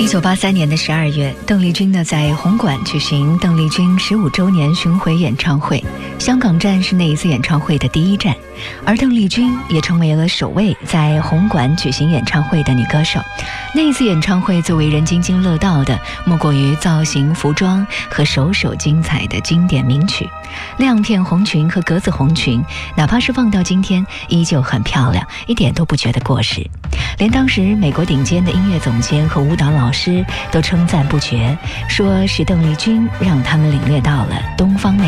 1983年的12月，邓丽君呢在红馆举行邓丽君15周年巡回演唱会，香港站是那一次演唱会的第一站，而邓丽君也成为了首位在红馆举行演唱会的女歌手。那一次演唱会最为人津津乐道的，莫过于造型、服装和首首精彩的经典名曲。亮片红裙和格子红裙，哪怕是放到今天，依旧很漂亮，一点都不觉得过时。连当时美国顶尖的音乐总监和舞蹈老师都称赞不绝，说是邓丽君让他们领略到了东方美